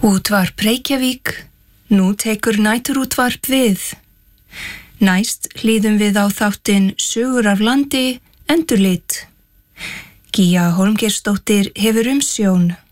Útvarp Reykjavík, nú tekur næturútvarp við. Næst hlýðum við á þáttinn Sögur af landi, endurlit. Gígja Hólmgeirsdóttir hefur umsjón.